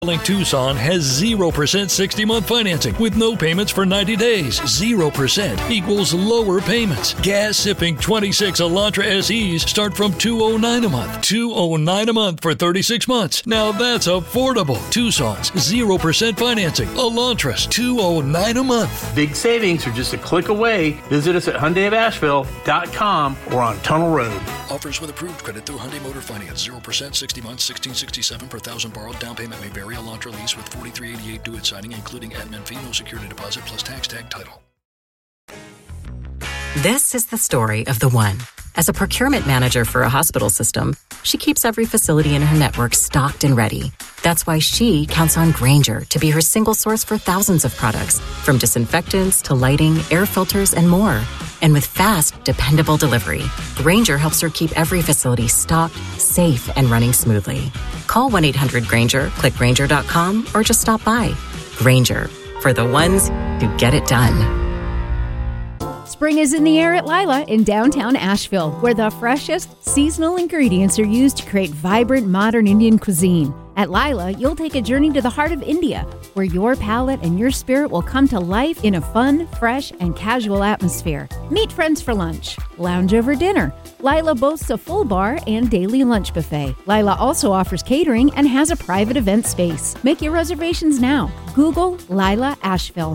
Tucson has 0% 60-month financing with no payments for 90 days. 0% equals lower payments. Gas-sipping 26 Elantra SEs start from $209 a month. $209 a month for 36 months. Now that's affordable. Tucson's 0% financing. Elantra's $209 a month. Big savings are just a click away. Visit us at HyundaiofAsheville.com or on Tunnel Road. Offers with approved credit through Hyundai Motor Finance. 0% 60 months, $1,667 per thousand borrowed. Down payment may vary. Elantra lease with $43.88 due at signing, including admin fee, no security deposit, plus tax tag title. This is the story of the one. As a procurement manager for a hospital system, she keeps every facility in her network stocked and ready. That's why she counts on Grainger to be her single source for thousands of products, from disinfectants to lighting, air filters, and more. And with fast, dependable delivery, Grainger helps her keep every facility stocked, safe, and running smoothly. Call 1-800-GRAINGER, click Grainger.com, or just stop by. Grainger, for the ones who get it done. Spring is in the air at Lila in downtown Asheville, where the freshest seasonal ingredients are used to create vibrant modern Indian cuisine. At Lila, you'll take a journey to the heart of India, where your palate and your spirit will come to life in a fun, fresh, and casual atmosphere. Meet friends for lunch, lounge over dinner. Lila boasts a full bar and daily lunch buffet. Lila also offers catering and has a private event space. Make your reservations now. Google Lila Asheville.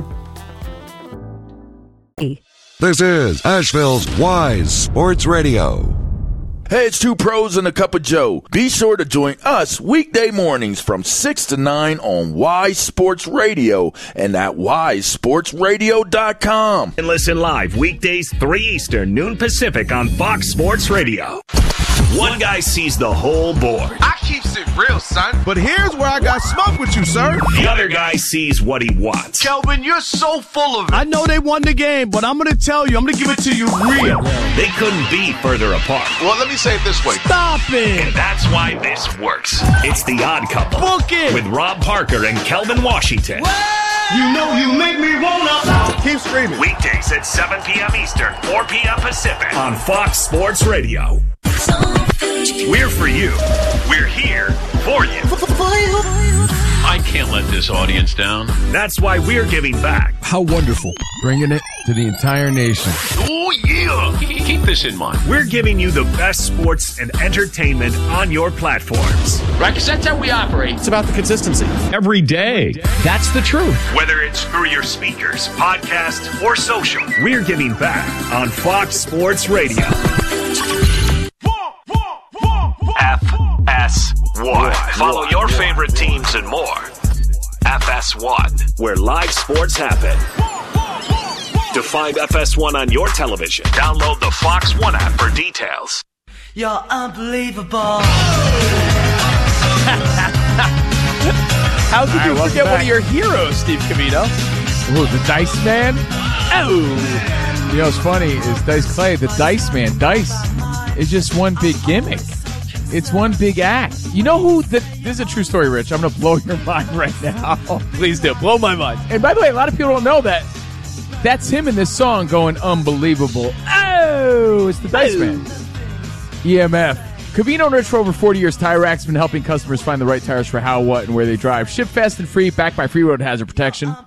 This is Asheville's Wise Sports Radio. Hey, it's two pros and a cup of Joe. Be sure to join us weekday mornings from 6 to 9 on Wise Sports Radio and at wisesportsradio.com. And listen live weekdays 3 Eastern, noon Pacific on Fox Sports Radio. One guy sees the whole board. I keeps it real, son. But here's where I got smoke with you, sir. The other guy sees what he wants. Kelvin, you're so full of it. I know they won the game, but I'm going to tell you, I'm going to give it to you real. They couldn't be further apart. Well, let me say it this way. Stop it. And that's why this works. It's The Odd Couple. Book it. With Rob Parker and Kelvin Washington. You know you make me wanna. Keep screaming. Weekdays at 7 p.m. Eastern, 4 p.m. Pacific on Fox Sports Radio. We're for you. We're here for you. I can't let this audience down. That's why we're giving back. How wonderful. Bringing it to the entire nation. Oh, yeah. Keep this in mind. We're giving you the best sports and entertainment on your platforms. Right, because that's how we operate. It's about the consistency. Every day. That's the truth. Whether it's through your speakers, podcast, or social, we're giving back on Fox Sports Radio. FS1. Follow your favorite teams and more. FS1, where live sports happen. To find FS1 on your television, download the Fox One app for details. You're unbelievable. How could you forget one of your heroes, Steve Cavino? Ooh, the Dice Man? Oh. You know what's funny is Dice Clay, the Dice Man. Dice is just one big gimmick. It's one big act. You know who? This is a true story, Rich. I'm going to blow your mind right now. Please do. Blow my mind. And by the way, a lot of people don't know that. That's him in this song going unbelievable. Oh, it's the Dice Man. EMF. Cavino and Rich for over 40 years. Tire Rack's been helping customers find the right tires for how, what, and where they drive. Ship fast and free, backed by free road hazard protection.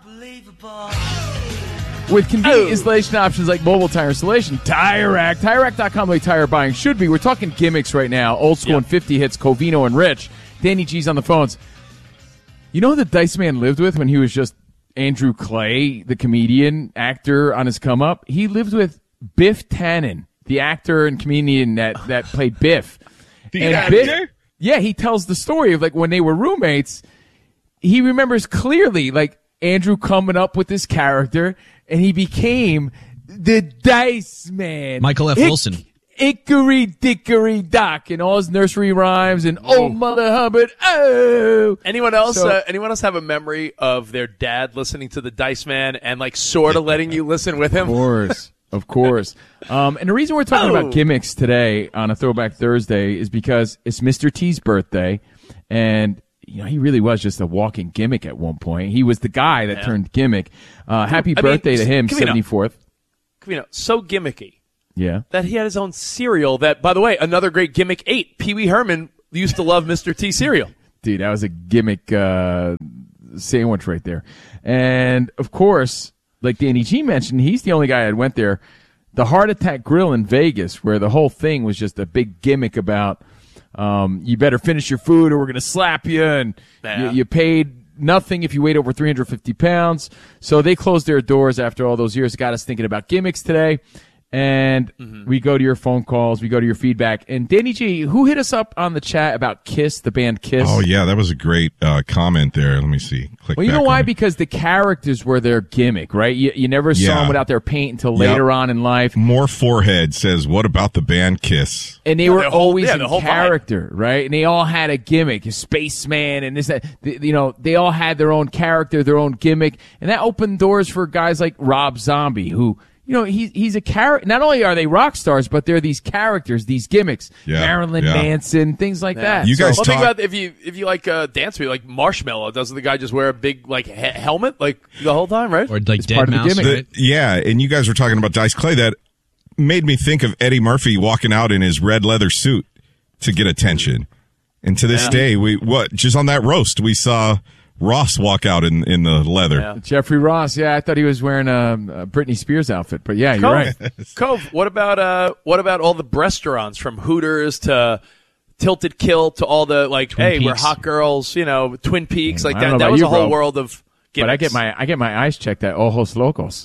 With convenient installation options like mobile tire installation. Tire Rack. TireRack.com, the way tire buying should be. We're talking gimmicks right now. Old school and 50 hits. Covino and Rich. Danny G's on the phones. You know who the Dice Man lived with when he was just Andrew Clay, the comedian, actor on his come up? He lived with Biff Tannen, the actor and comedian that played Biff. The actor? Biff, yeah, he tells the story of like when they were roommates. He remembers clearly like Andrew coming up with this character, and he became the Dice Man. Michael F. Wilson. Hickory Dickory Dock and all his nursery rhymes and Old Mother Hubbard. Oh, anyone else have a memory of their dad listening to the Dice Man and like sort of letting you listen with him? Of course. And the reason we're talking about gimmicks today on a Throwback Thursday is because it's Mr. T's birthday, and you know he really was just a walking gimmick at one point. He was the guy that turned gimmick. Happy birthday to him, 74th. So gimmicky. Yeah. That he had his own cereal that, by the way, another great gimmick ate. Pee Wee Herman used to love Mr. T cereal. Dude, that was a gimmick sandwich right there. And, of course, like Danny G mentioned, he's the only guy that went there. The Heart Attack Grill in Vegas, where the whole thing was just a big gimmick about you better finish your food or we're going to slap you, and you paid nothing if you weighed over 350 pounds. So they closed their doors after all those years. It got us thinking about gimmicks today. And we go to your phone calls, we go to your feedback. And Danny G, who hit us up on the chat about Kiss, the band Kiss? Oh, yeah, that was a great comment there. Let me see. Well, you know why? Because the characters were their gimmick, right? You never saw them without their paint until later on in life. More Forehead says, what about the band Kiss? And they were always in character, right? And they all had a gimmick, a spaceman and this, that. They all had their own character, their own gimmick. And that opened doors for guys like Rob Zombie, who... he's a character. Not only are they rock stars, but they're these characters, these gimmicks. Yeah, Marilyn Manson, things like that. You guys think about if you like dance music, like Marshmello, doesn't the guy just wear a big helmet like the whole time, right? Or like Dead Mouse, right? Yeah, and you guys were talking about Dice Clay. That made me think of Eddie Murphy walking out in his red leather suit to get attention. And to this day, just on that roast, we saw Ross walk out in the leather. Yeah. Jeffrey Ross, I thought he was wearing a Britney Spears outfit, but yeah, you're right. Cove, what about all the restaurants from Hooters to Tilted Kilt to all the Twin we're hot girls, Twin Peaks, like that. That was you, a whole bro. world of gimmicks. But I get my eyes checked at Ojos Locos.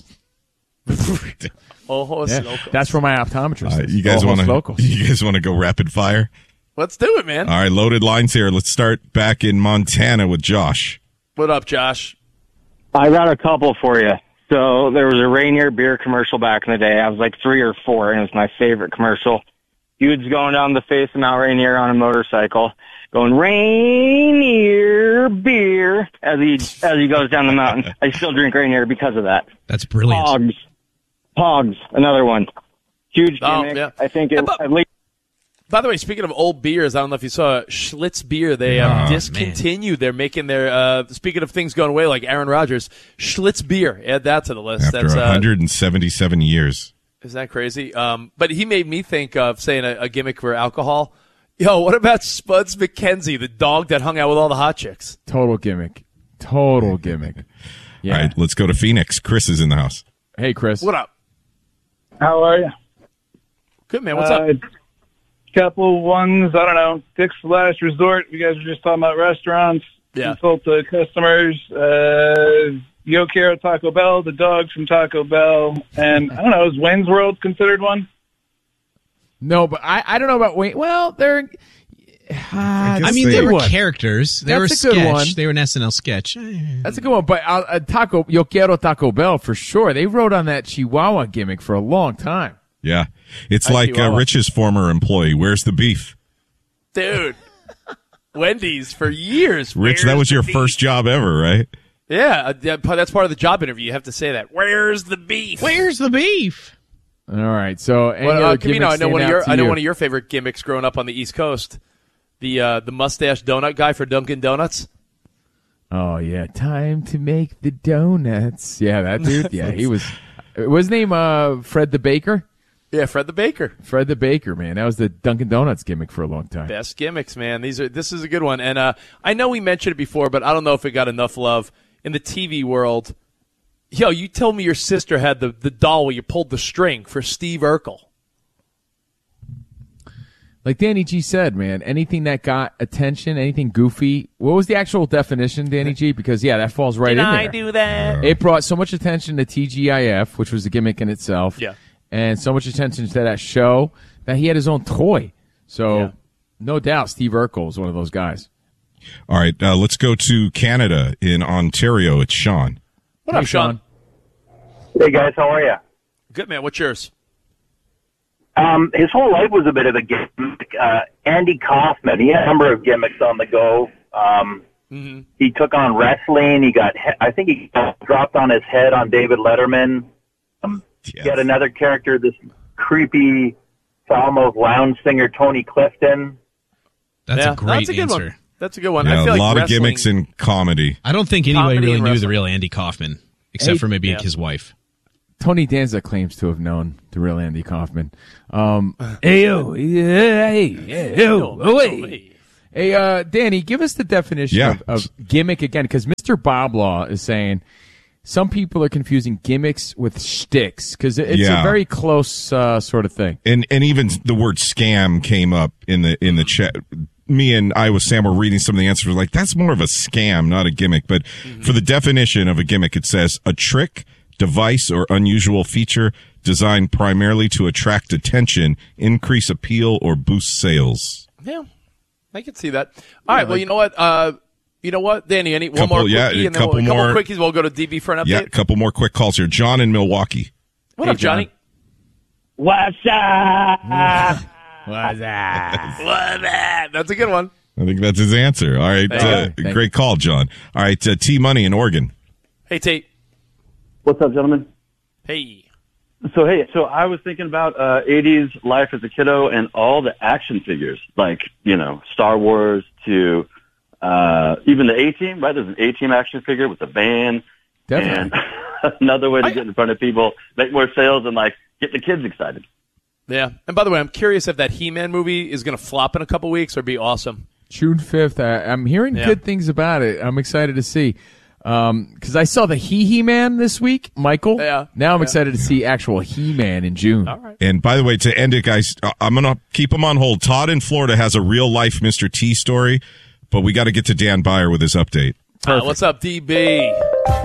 Ojos Locos. That's where my optometrist is. You guys want to go rapid fire? Let's do it, man. All right, loaded lines here. Let's start back in Montana with Josh. What up, Josh? I got a couple for you. So there was a Rainier beer commercial back in the day. I was like 3 or 4, and it was my favorite commercial. Dude's going down the face of Mount Rainier on a motorcycle, going Rainier beer as he goes down the mountain. I still drink Rainier because of that. That's brilliant. Pogs, another one. Huge gimmick. I think at least. By the way, speaking of old beers, I don't know if you saw Schlitz beer. They discontinued. Man. They're making their, speaking of things going away, like Aaron Rodgers, Schlitz beer. Add that to the list. After 177 years. Isn't that crazy? But he made me think of saying a gimmick for alcohol. Yo, what about Spuds McKenzie, the dog that hung out with all the hot chicks? Total gimmick. Yeah. All right, let's go to Phoenix. Chris is in the house. Hey, Chris. What up? How are you? Good, man. What's up? Couple ones, I don't know, Dick's Last Resort. You guys were just talking about restaurants. Consult the customers. Yo Quiero Taco Bell, the dog from Taco Bell. And I don't know, is Wayne's World considered one? No, but I don't know about Wayne. Well, they're... they were characters. They were a sketch. Good one. They were an SNL sketch. That's a good one. But Yo Quiero Taco Bell, for sure. They rode on that Chihuahua gimmick for a long time. Yeah. It's like Rich's former employee. Where's the beef? Dude. Wendy's for years. Rich, that was your first job ever, right? Yeah. That's part of the job interview. You have to say that. Where's the beef? Where's the beef? All right. So, I know one of your favorite gimmicks growing up on the East Coast. The mustache donut guy for Dunkin' Donuts. Oh, yeah. Time to make the donuts. Yeah, that dude. Yeah, he was. Was his name Fred the Baker? Yeah, Fred the Baker. Fred the Baker, man. That was the Dunkin' Donuts gimmick for a long time. Best gimmicks, man. This is a good one. And I know we mentioned it before, but I don't know if it got enough love in the TV world. Yo, you told me your sister had the doll where you pulled the string for Steve Urkel. Like Danny G said, man, anything that got attention, anything goofy. What was the actual definition, Danny G? Because, that falls right in there. Did I do that? It brought so much attention to TGIF, which was a gimmick in itself. Yeah. And so much attention to that show that he had his own toy. So, no doubt, Steve Urkel was one of those guys. All right, let's go to Canada in Ontario. It's Sean. What up, Sean? Hey, guys. How are you? Good, man. What's yours? His whole life was a bit of a gimmick. Andy Kaufman, he had a number of gimmicks on the go. He took on wrestling. I think he got dropped on his head on David Letterman. He had another character, this creepy, foul-mouthed lounge singer, Tony Clifton. That's a great answer. That's a good one. Yeah, I feel a lot of gimmicks in comedy. I don't think anybody really knew the real Andy Kaufman, except for maybe his wife. Tony Danza claims to have known the real Andy Kaufman. Hey. Hey, Danny, give us the definition of gimmick again, because Mr. Bob Law is saying some people are confusing gimmicks with shticks, because it's a very close sort of thing. And even the word scam came up in the chat. Me and Iowa Sam were reading some of the answers. We're like, that's more of a scam, not a gimmick. But for the definition of a gimmick, it says a trick, device, or unusual feature designed primarily to attract attention, increase appeal, or boost sales. Yeah, I can see that. All right, well, you know what? Danny, one more quickie, and then a couple more quickies. We'll go to DB for an update. Yeah, a couple more quick calls here. John in Milwaukee. What up, Johnny? What's up? What's that? What's that? That's a good one. I think that's his answer. All right. Great call, John. All right. T-Money in Oregon. Hey, Tate. What's up, gentlemen? Hey. So I was thinking about 80s life as a kiddo and all the action figures, like, Star Wars to even the A-Team, right? There's an A-Team action figure with the van. Definitely. And another way to get in front of people, make more sales, and, get the kids excited. Yeah. And by the way, I'm curious if that He-Man movie is going to flop in a couple weeks or be awesome. June 5th. I'm hearing good things about it. I'm excited to see. Because I saw the He-Man this week, Michael. Yeah. Now I'm excited to see actual He-Man in June. All right. And by the way, to end it, guys, I'm going to keep him on hold. Todd in Florida has a real-life Mr. T story, but we got to get to Dan Beyer with his update. What's up, DB?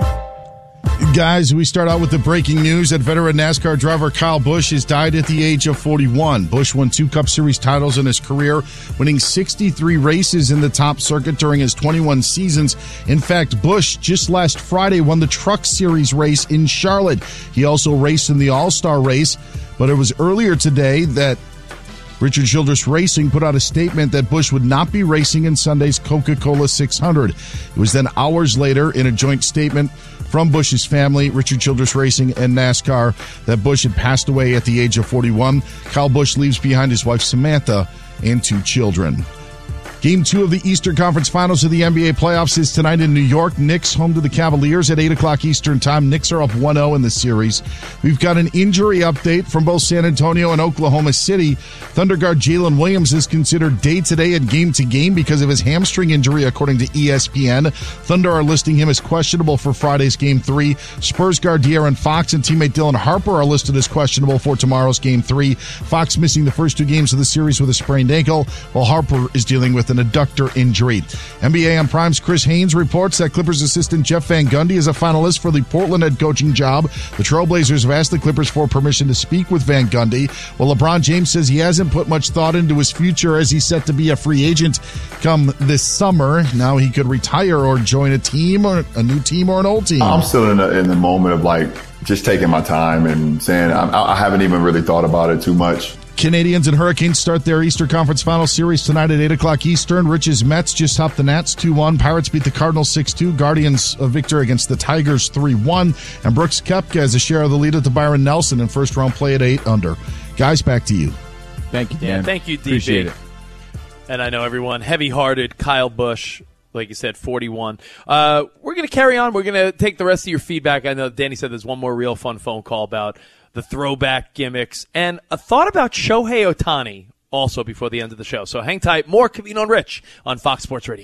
Guys, we start out with the breaking news that veteran NASCAR driver Kyle Busch has died at the age of 41. Busch won 2 Cup Series titles in his career, winning 63 races in the top circuit during his 21 seasons. In fact, Busch just last Friday won the Truck Series race in Charlotte. He also raced in the All-Star race, but it was earlier today that Richard Childress Racing put out a statement that Busch would not be racing in Sunday's Coca-Cola 600. It was then hours later in a joint statement from Busch's family, Richard Childress Racing and NASCAR, that Busch had passed away at the age of 41. Kyle Busch leaves behind his wife Samantha and 2 children. Game 2 of the Eastern Conference Finals of the NBA playoffs is tonight in New York. Knicks home to the Cavaliers at 8 o'clock Eastern time. Knicks are up 1-0 in the series. We've got an injury update from both San Antonio and Oklahoma City. Thunder guard Jalen Williams is considered day-to-day and game-to-game because of his hamstring injury, according to ESPN. Thunder are listing him as questionable for Friday's Game 3. Spurs guard De'Aaron Fox and teammate Dylan Harper are listed as questionable for tomorrow's Game 3. Fox missing the first 2 games of the series with a sprained ankle, while Harper is dealing with an adductor injury. NBA on Prime's Chris Haynes reports that Clippers assistant Jeff Van Gundy is a finalist for the Portland head coaching job. The Trailblazers have asked the Clippers for permission to speak with Van Gundy, while LeBron James says he hasn't put much thought into his future as he's set to be a free agent come this summer. Now he could retire or join a team, or a new team, or an old team. I'm still in the moment of just taking my time and saying I haven't even really thought about it too much. Canadians and Hurricanes start their Eastern Conference Final Series tonight at 8 o'clock Eastern. Rich's Mets just hopped the Nats 2-1. Pirates beat the Cardinals 6-2. Guardians a victory against the Tigers 3-1. And Brooks Koepka has a share of the lead at the Byron Nelson in first-round play at 8 under. Guys, back to you. Thank you, Dan. Yeah, thank you, DB. Appreciate it. And I know everyone, heavy-hearted Kyle Busch, like you said, 41. We're going to carry on. We're going to take the rest of your feedback. I know Danny said there's one more real fun phone call about the throwback gimmicks, and a thought about Shohei Ohtani also before the end of the show. So hang tight. More Covino and Rich on Fox Sports Radio.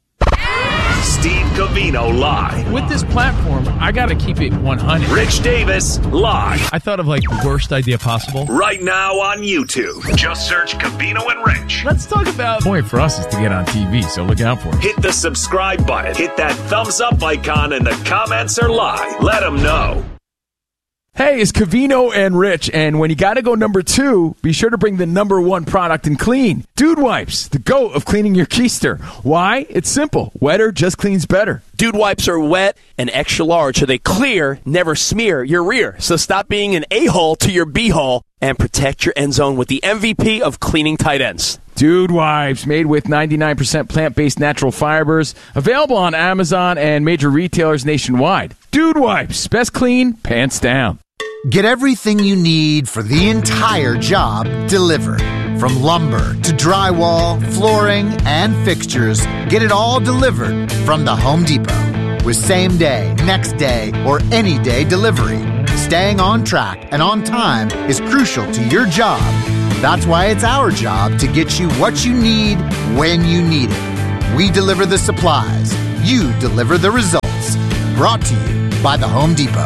Steve Covino live. With this platform, I got to keep it 100. Rich Davis live. I thought of the worst idea possible. Right now on YouTube. Just search Covino and Rich. Let's talk about... The point for us is to get on TV, so look out for it. Hit the subscribe button. Hit that thumbs up icon, and the comments are live. Let them know. Hey, it's Covino and Rich, and when you gotta go number 2, be sure to bring the number 1 product in clean. Dude Wipes, the GOAT of cleaning your keister. Why? It's simple. Wetter just cleans better. Dude Wipes are wet and extra large, so they clear, never smear your rear. So stop being an a-hole to your b-hole and protect your end zone with the MVP of cleaning tight ends. Dude Wipes, made with 99% plant-based natural fibers. Available on Amazon and major retailers nationwide. Dude Wipes, best clean, pants down. Get everything you need for the entire job delivered. From lumber to drywall, flooring, and fixtures, get it all delivered from the Home Depot. With same-day, next-day, or any-day delivery, staying on track and on time is crucial to your job That's why it's our job to get you what you need when you need it. We deliver the supplies. You deliver the results. Brought to you by the Home Depot.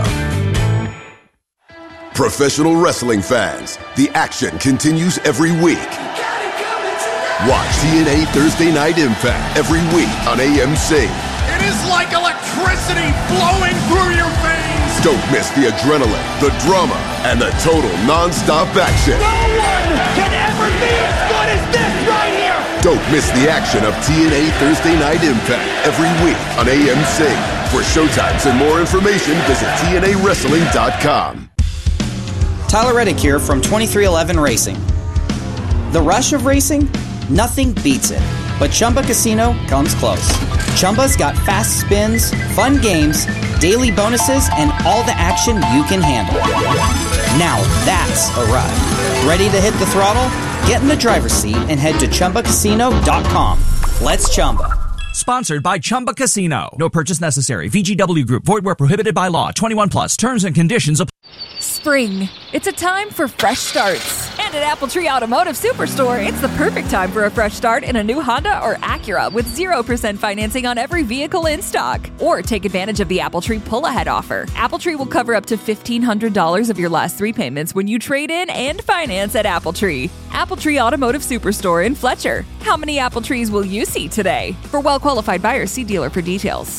Professional wrestling fans, the action continues every week. Watch TNA Thursday Night Impact every week on AMC. It is like electricity flowing through your veins. Don't miss the adrenaline, the drama, and the total non-stop action. No one can ever be as good as this right here. Don't miss the action of TNA Thursday Night Impact every week on AMC. For showtimes and more information, visit TNAWrestling.com. Tyler Reddick here from 2311 Racing. The rush of racing? Nothing beats it. But Chumba Casino comes close. Chumba's got fast spins, fun games, daily bonuses, and all the action you can handle. Now that's a ride. Ready to hit the throttle? Get in the driver's seat and head to ChumbaCasino.com. Let's Chumba. Sponsored by Chumba Casino. No purchase necessary. VGW Group. Void where prohibited by law. 21 plus. Terms and conditions apply. Spring. It's a time for fresh starts. And at AppleTree Automotive Superstore, it's the perfect time for a fresh start in a new Honda or Acura with 0% financing on every vehicle in stock. Or take advantage of the AppleTree pull-ahead offer. AppleTree will cover up to $1,500 of your last 3 payments when you trade in and finance at AppleTree. AppleTree Automotive Superstore in Fletcher. How many AppleTrees will you see today? For well-qualified buyers, see dealer for details.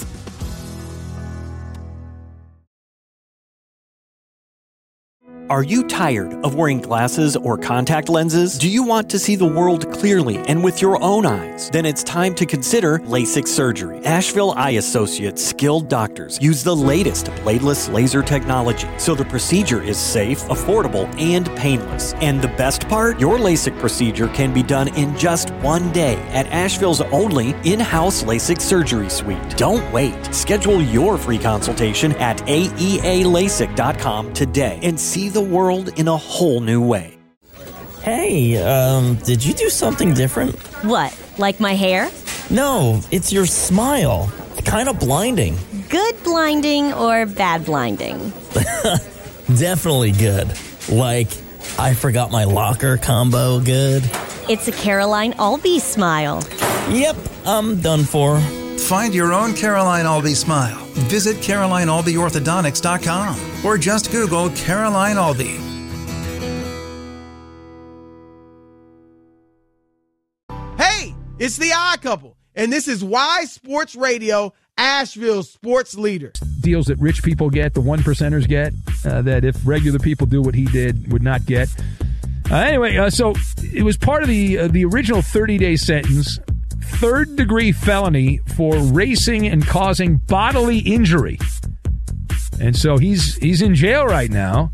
Are you tired of wearing glasses or contact lenses? Do you want to see the world clearly and with your own eyes? Then it's time to consider LASIK surgery. Asheville Eye Associates skilled doctors use the latest bladeless laser technology, so the procedure is safe, affordable, and painless. And the best part? Your LASIK procedure can be done in just 1 day at Asheville's only in-house LASIK surgery suite. Don't wait. Schedule your free consultation at aealasik.com today and see the world in a whole new way. Hey, did you do something different? What, like my hair? No, it's your smile. Kind of blinding. Good blinding or bad blinding? Definitely good. Like, I forgot my locker combo good. It's a Caroline Albee smile. Yep, I'm done for. Find your own Caroline Albee smile. Visit CarolineAlbeeOrthodontics.com or just Google Caroline Albee. Hey, it's the Odd Couple, and this is Y Sports Radio, Asheville's sports leader. Deals that rich people get, the 1%ers get, that if regular people do what he did, would not get. Anyway, so it was part of the original 30-day sentence. Third-degree felony for racing and causing bodily injury. And so he's in jail right now,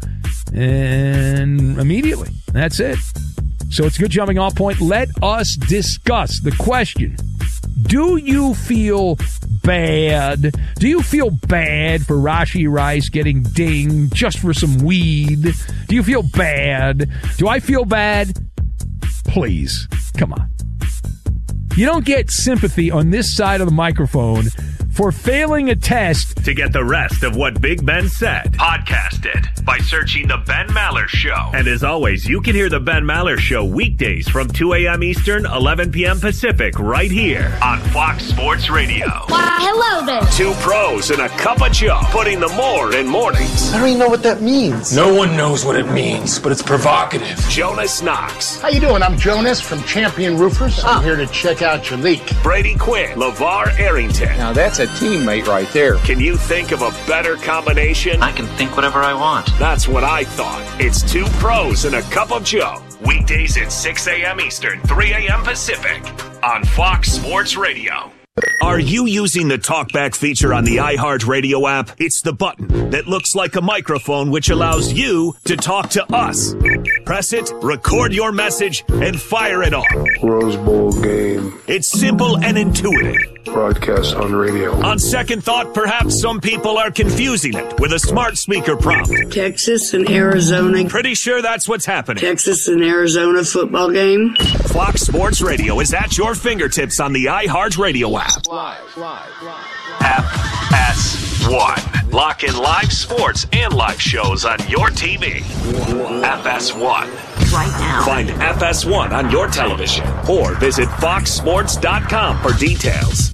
and immediately. That's it. So it's a good jumping off point. Let us discuss the question. Do you feel bad? Do you feel bad for Rashee Rice getting dinged just for some weed? Do you feel bad? Do I feel bad? Please, come on. You don't get sympathy on this side of the microphone for failing a test. To get the rest of what Big Ben said, podcast it by searching The Ben Maller Show. And as always, you can hear The Ben Maller Show weekdays from 2 a.m. Eastern, 11 p.m. Pacific, right here on Fox Sports Radio. Hello there. 2 pros and a cup of Joe, putting the more in mornings. I don't even know what that means. No one knows what it means, but it's provocative. Jonas Knox. How you doing? I'm Jonas from Champion Roofers. I'm here to check out your leak. Brady Quinn. LeVar Arrington. Now that's a teammate right there. Can you think of a better combination? I can think whatever I want. That's what I thought. It's 2 pros and a cup of Joe. Weekdays at 6 a.m. Eastern, 3 a.m. Pacific on Fox Sports Radio. Are you using the TalkBack feature on the iHeartRadio app? It's the button that looks like a microphone which allows you to talk to us. Press it, record your message, and fire it off. Rose Bowl game. It's simple and intuitive. Broadcast on radio. On second thought, perhaps some people are confusing it with a smart speaker prompt. Texas and Arizona. Pretty sure that's what's happening. Texas and Arizona football game. Fox Sports Radio is at your fingertips on the iHeartRadio app. FS1. Lock in live sports and live shows on your TV. FS1. right now. Find FS1 on your television or visit foxsports.com for details.